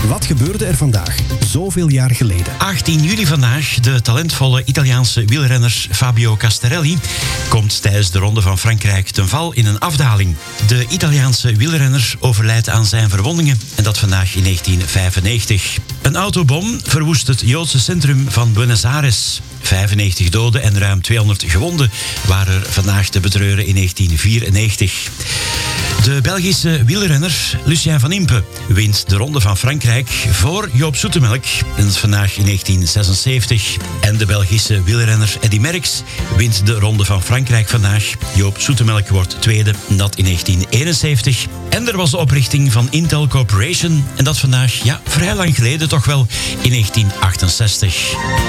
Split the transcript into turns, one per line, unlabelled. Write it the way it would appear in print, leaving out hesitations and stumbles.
Wat gebeurde er vandaag, zoveel jaar geleden?
18 juli vandaag, de talentvolle Italiaanse wielrenner Fabio Castarelli komt tijdens de Ronde van Frankrijk ten val in een afdaling. De Italiaanse wielrenner overlijdt aan zijn verwondingen en dat vandaag in 1995. Een autobom verwoest het Joodse centrum van Buenos Aires. 95 doden en ruim 200 gewonden waren er vandaag te betreuren in 1994. De Belgische wielrenner Lucien van Impe wint de Ronde van Frankrijk voor Joop Zoetemelk. En dat is vandaag in 1976. En de Belgische wielrenner Eddy Merckx wint de Ronde van Frankrijk vandaag. Joop Zoetemelk wordt tweede, en dat in 1971. En er was de oprichting van Intel Corporation. En dat vandaag, vrij lang geleden toch wel, in 1968.